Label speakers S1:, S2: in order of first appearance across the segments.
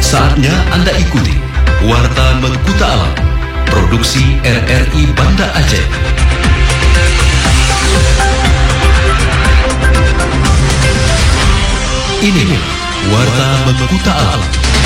S1: Saatnya Anda ikuti Warta Mengkuta Alam, produksi RRI Banda Aceh. Ini Warta Mengkuta Alam.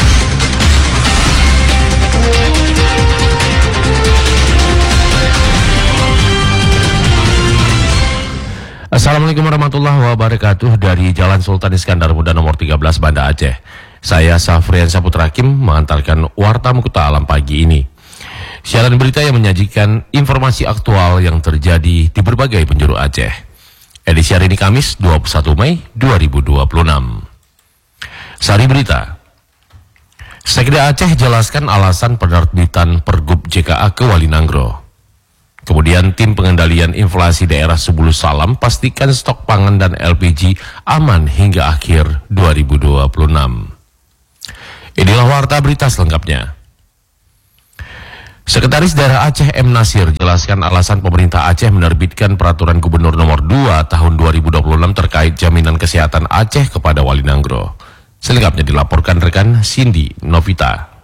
S2: Assalamualaikum warahmatullahi wabarakatuh. Dari Jalan Sultan Iskandar Muda nomor 13 Banda Aceh, saya Safrian Saputra Hakim mengantarkan Warta Mengkuta Alam pagi ini. Siaran berita yang menyajikan informasi aktual yang terjadi di berbagai penjuru Aceh. Edisi hari ini Kamis 21 Mei 2026. Sari berita. Sekda Aceh jelaskan alasan penerbitan Pergub JKA ke Wali Nanggro. Kemudian tim pengendalian inflasi daerah Sebulu Salam pastikan stok pangan dan LPG aman hingga akhir 2026. Inilah warta berita selengkapnya. Sekretaris Daerah Aceh M. Nasir jelaskan alasan pemerintah Aceh menerbitkan Peraturan Gubernur Nomor 2 Tahun 2026 terkait jaminan kesehatan Aceh kepada Wali Nanggro. Selengkapnya dilaporkan rekan Cindy Novita.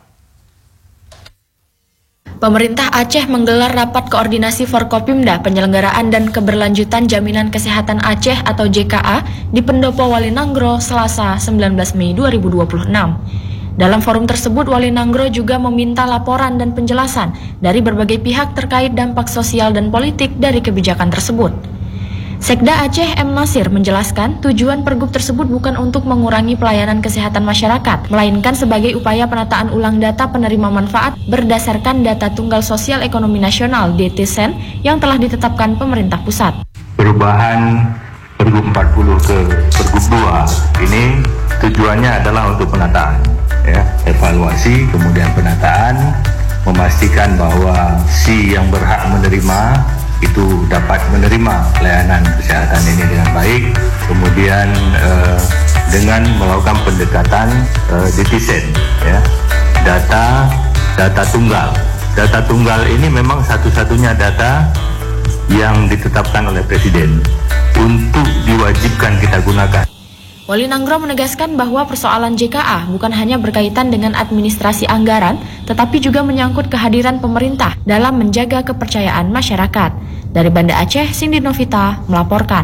S3: Pemerintah Aceh menggelar rapat koordinasi Forkopimda penyelenggaraan dan keberlanjutan jaminan kesehatan Aceh atau JKA di Pendopo Wali Nanggro Selasa 19 Mei 2026. Dalam forum tersebut, Wali Nanggro juga meminta laporan dan penjelasan dari berbagai pihak terkait dampak sosial dan politik dari kebijakan tersebut. Sekda Aceh M. Nasir menjelaskan tujuan pergub tersebut bukan untuk mengurangi pelayanan kesehatan masyarakat, melainkan sebagai upaya penataan ulang data penerima manfaat berdasarkan data Tunggal Sosial Ekonomi Nasional DTSEN yang telah ditetapkan pemerintah pusat.
S4: Perubahan Pergub 40 ke Pergub 2 ini tujuannya adalah untuk penataan, ya, evaluasi, kemudian penataan, memastikan bahwa si yang berhak menerima itu dapat menerima layanan kesehatan ini dengan baik, kemudian dengan melakukan pendekatan DTSEN, ya, data tunggal. Data tunggal ini memang satu-satunya data yang ditetapkan oleh Presiden untuk diwajibkan kita gunakan.
S3: Wali Nanggro menegaskan bahwa persoalan JKA bukan hanya berkaitan dengan administrasi anggaran, tetapi juga menyangkut kehadiran pemerintah dalam menjaga kepercayaan masyarakat. Dari Banda Aceh, Cindy Novita melaporkan.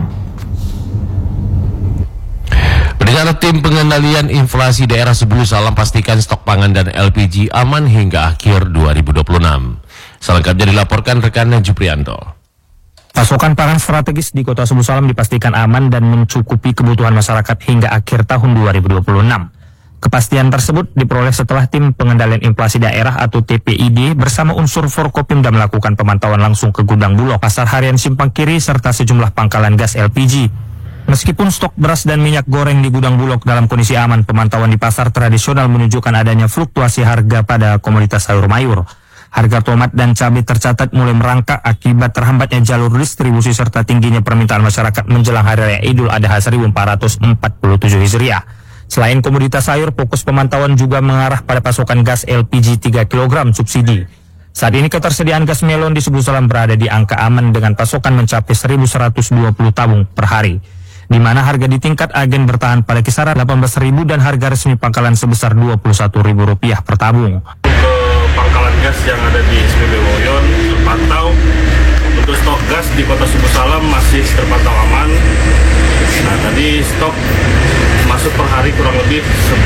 S2: Pendengar, tim pengendalian inflasi daerah Sebulu Salam pastikan stok pangan dan LPG aman hingga akhir 2026. Selengkapnya dilaporkan rekan Juprianto.
S5: Pasokan pangan strategis di Kota Sebulu Salam dipastikan aman dan mencukupi kebutuhan masyarakat hingga akhir tahun 2026. Kepastian tersebut diperoleh setelah tim pengendalian inflasi daerah atau TPID bersama unsur Forkopimda melakukan pemantauan langsung ke gudang Bulog, pasar harian Simpang Kiri, serta sejumlah pangkalan gas LPG. Meskipun stok beras dan minyak goreng di gudang Bulog dalam kondisi aman, pemantauan di pasar tradisional menunjukkan adanya fluktuasi harga pada komoditas sayur mayur. Harga tomat dan cabai tercatat mulai merangkak akibat terhambatnya jalur distribusi serta tingginya permintaan masyarakat menjelang Hari Raya Idul Adha 1447 Hijriah. Selain komoditas sayur, fokus pemantauan juga mengarah pada pasokan gas LPG 3 kg subsidi. Saat ini ketersediaan gas melon di Sebulu Salam berada di angka aman dengan pasokan mencapai 1.120 tabung per hari, di mana harga di tingkat agen bertahan pada kisaran 18.000 dan harga resmi pangkalan sebesar Rp21.000 per tabung.
S6: Pangkalan gas yang ada di SPB Woyon terpantau untuk stok gas di Kota Sebulu Salam masih terpantau aman. Nah, tadi stok masuk per hari kurang lebih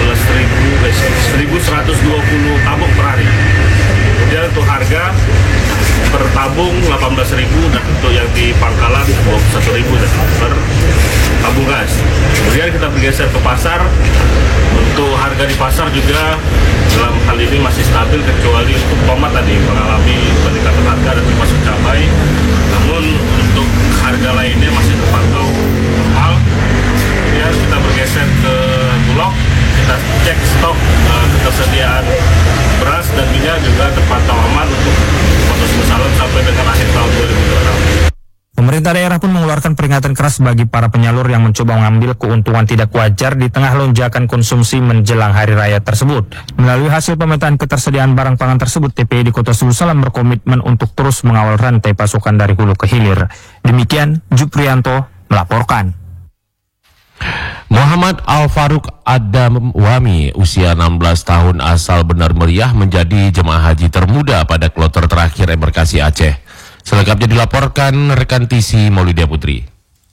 S6: 1.120 tabung per hari. Kemudian untuk harga per tabung 18.000 dan untuk yang di pangkalan 21.000 per tabung gas. Kemudian kita bergeser ke pasar. Untuk harga di pasar juga dalam hal ini masih stabil, kecuali untuk tomat tadi mengalami peningkatan harga dan termasuk cabai. Namun untuk harga lainnya masih terpantau normal. Kemudian kita bergeser ke Bulog, kita cek stok ketersediaan beras dan minyak juga terpantau aman untuk Kota Sebulu Salam sampai dengan akhir tahun 2026.
S5: Pemerintah daerah pun mengeluarkan peringatan keras bagi para penyalur yang mencoba mengambil keuntungan tidak wajar di tengah lonjakan konsumsi menjelang hari raya tersebut. Melalui hasil pemetaan ketersediaan barang pangan tersebut, TPI di Kota Sebulu Salam berkomitmen untuk terus mengawal rantai pasokan dari hulu ke hilir. Demikian, Juprianto melaporkan.
S2: Muhammad Al-Faruq Adawami, usia 16 tahun, asal Benar Meriah, menjadi jemaah haji termuda pada kloter terakhir embarkasi Aceh. Selengkapnya dilaporkan rekan TC Maulidia Putri.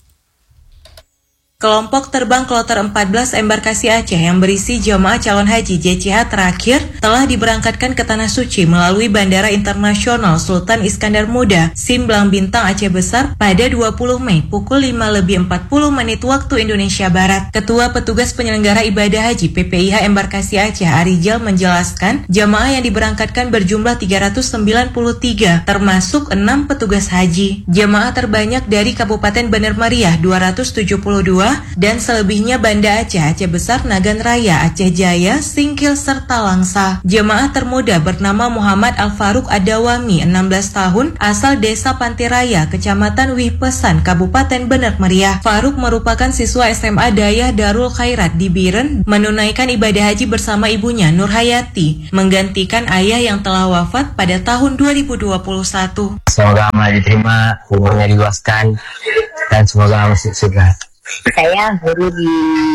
S7: Kelompok terbang kloter 14 embarkasi Aceh yang berisi jemaah calon haji JCH terakhir telah diberangkatkan ke Tanah Suci melalui Bandara Internasional Sultan Iskandar Muda, Simblang Bintang Aceh Besar pada 20 Mei pukul 5:40 waktu Indonesia Barat. Ketua Petugas Penyelenggara Ibadah Haji PPIH Embarkasi Aceh Arijal menjelaskan jemaah yang diberangkatkan berjumlah 393 termasuk 6 petugas haji. Jemaah terbanyak dari Kabupaten Benar Meriah 272 dan selebihnya Banda Aceh, Aceh Besar, Nagan Raya, Aceh Jaya, Singkil, serta Langsa. Jemaah termuda bernama Muhammad Al-Faruq Adawami, 16 tahun, asal Desa Pantiraya, Kecamatan Wihpesan, Kabupaten Benar Meriah. Faruq merupakan siswa SMA Dayah Darul Khairat di Biren, menunaikan ibadah haji bersama ibunya Nur Hayati, menggantikan ayah yang telah wafat pada tahun 2021.
S8: Semoga amal diterima, umurnya diluaskan, dan semoga masuk surga.
S9: Saya guru di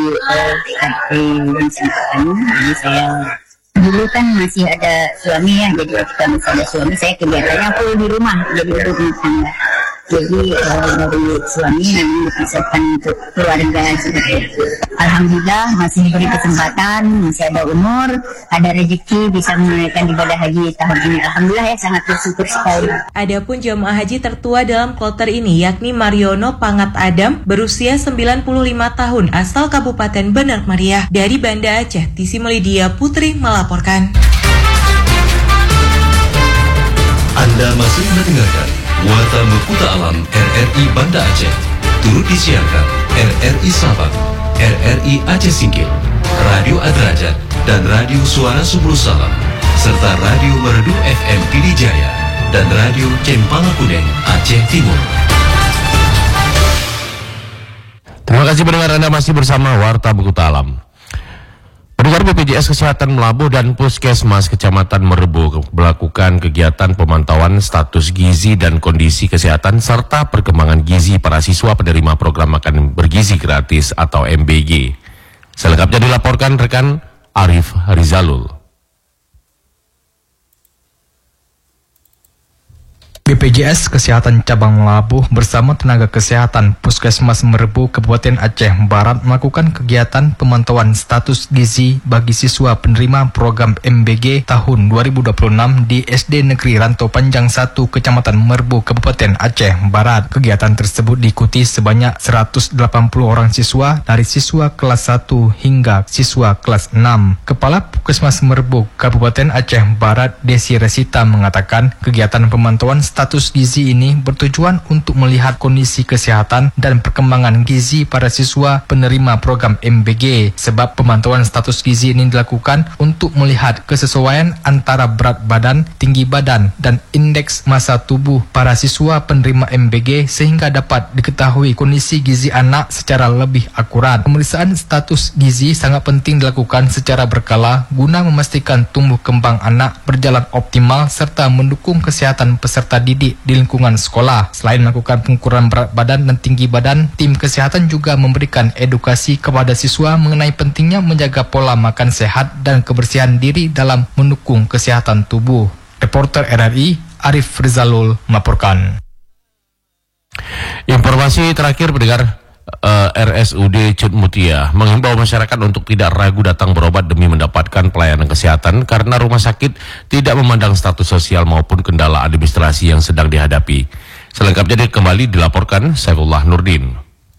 S9: jadi saya dulu kan masih ada suami ya, jadi ketika masih ada suami saya kegiatannya full di rumah, jadi ibu rumah tangga. Jadi dari suami memang dipersiapkan untuk keluarga seperti itu. Alhamdulillah masih diberi kesempatan, masih ada umur, ada rezeki bisa menunaikan ibadah haji tahun ini. Alhamdulillah ya, sangat bersyukur sekali.
S7: Adapun jemaah haji tertua dalam kloter ini yakni Mariono Pangat Adam berusia 95 tahun asal Kabupaten Benar Meriah. Dari Banda Aceh, TC Maulidia Putri melaporkan.
S1: Anda masih mendengarkan Warta Mekuta Alam RRI Banda Aceh. Turut disiarkan RRI Sabang, RRI Aceh Singkil, Radio Adrajat, dan Radio Suara Subul Salam, serta Radio Merdu FM Pidijaya, dan Radio Cempala Kuning Aceh Timur.
S2: Terima kasih pendengar, Anda masih bersama Warta Mekuta Alam. Pendengar, BPJS Kesehatan Melabuh dan Puskesmas Kecamatan Merebu melakukan kegiatan pemantauan status gizi dan kondisi kesehatan serta perkembangan gizi para siswa penerima program makan bergizi gratis atau MBG. Selengkapnya dilaporkan rekan Arif Rizalul.
S10: BPJS Kesehatan Cabang Melabuh bersama tenaga kesehatan Puskesmas Merebu Kabupaten Aceh Barat melakukan kegiatan pemantauan status gizi bagi siswa penerima program MBG tahun 2026 di SD Negeri Rantau Panjang 1 Kecamatan Merebu Kabupaten Aceh Barat. Kegiatan tersebut diikuti sebanyak 180 orang siswa dari siswa kelas 1 hingga siswa kelas 6. Kepala Puskesmas Merebu Kabupaten Aceh Barat Desi Resita mengatakan kegiatan pemantauan status gizi ini bertujuan untuk melihat kondisi kesehatan dan perkembangan gizi para siswa penerima program MBG. Sebab pemantauan status gizi ini dilakukan untuk melihat kesesuaian antara berat badan, tinggi badan, dan indeks massa tubuh para siswa penerima MBG sehingga dapat diketahui kondisi gizi anak secara lebih akurat. Pemeriksaan status gizi sangat penting dilakukan secara berkala guna memastikan tumbuh kembang anak berjalan optimal serta mendukung kesehatan peserta didik di lingkungan sekolah. Selain melakukan pengukuran berat badan dan tinggi badan, tim kesehatan juga memberikan edukasi kepada siswa mengenai pentingnya menjaga pola makan sehat dan kebersihan diri dalam mendukung kesehatan tubuh. Reporter RRI Arif Rizalul melaporkan.
S2: Informasi terakhir pendengar, RSUD Cut Mutia menghimbau masyarakat untuk tidak ragu datang berobat demi mendapatkan pelayanan kesehatan karena rumah sakit tidak memandang status sosial maupun kendala administrasi yang sedang dihadapi. Selengkapnya kembali dilaporkan Saifullah Nurdin.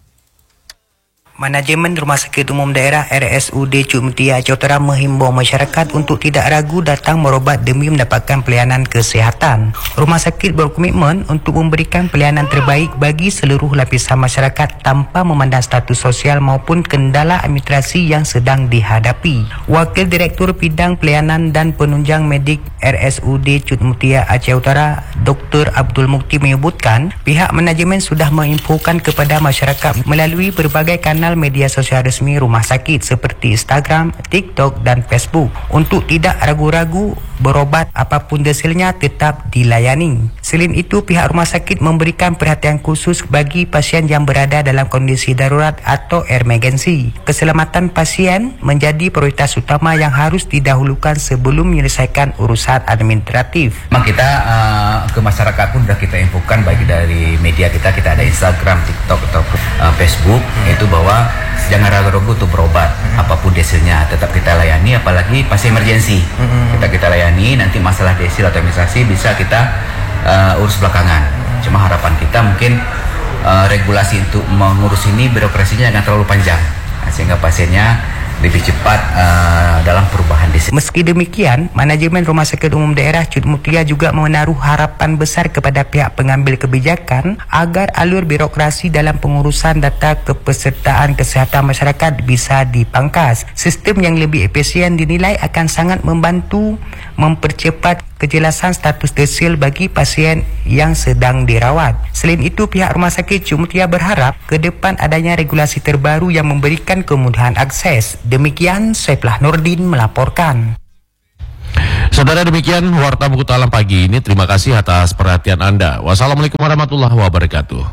S11: Manajemen Rumah Sakit Umum Daerah RSUD Cut Mutia Aceh Utara menghimbau masyarakat untuk tidak ragu datang berobat demi mendapatkan pelayanan kesehatan. Rumah sakit berkomitmen untuk memberikan pelayanan terbaik bagi seluruh lapisan masyarakat tanpa memandang status sosial maupun kendala administrasi yang sedang dihadapi. Wakil Direktur Bidang Pelayanan dan Penunjang Medik RSUD Cut Mutia Aceh Utara, Dr. Abdul Mukti menyebutkan, pihak manajemen sudah menginfokan kepada masyarakat melalui berbagai kanal media sosial resmi rumah sakit seperti Instagram, TikTok dan Facebook untuk tidak ragu-ragu berobat apapun desilnya tetap dilayani. Selain itu, pihak rumah sakit memberikan perhatian khusus bagi pasien yang berada dalam kondisi darurat atau emergency. Keselamatan pasien menjadi prioritas utama yang harus didahulukan sebelum menyelesaikan urusan administratif.
S12: Memang kita ke masyarakat pun sudah kita infokan, baik dari media kita ada Instagram, TikTok atau Facebook, itu bahwa jangan ragu-ragu untuk berobat apapun desilnya, tetap kita layani, apalagi pasien emergensi. Kita layani, nanti masalah desil atau administrasi bisa kita urus belakangan. Cuma harapan kita mungkin regulasi untuk mengurus ini birokrasinya jangan terlalu panjang, sehingga pasiennya lebih cepat dalam perubahan desil.
S11: Meski demikian, manajemen Rumah Sakit Umum Daerah Cut Mutia juga menaruh harapan besar kepada pihak pengambil kebijakan agar alur birokrasi dalam pengurusan data kepesertaan kesihatan masyarakat bisa dipangkas. Sistem yang lebih efisien dinilai akan sangat membantu mempercepat kejelasan status desil bagi pasien yang sedang dirawat. Selain itu, pihak Rumah Sakit Cut Mutia berharap ke depan adanya regulasi terbaru yang memberikan kemudahan akses. Demikian Saifullah Nurdin melaporkan.
S2: Saudara, demikian Warta Buku Alam pagi ini. Terima kasih atas perhatian Anda. Wassalamualaikum warahmatullahi wabarakatuh.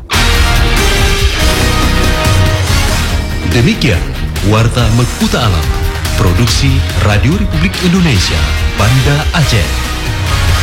S1: Demikian Warta Buku Alam, produksi Radio Republik Indonesia, Banda Aceh.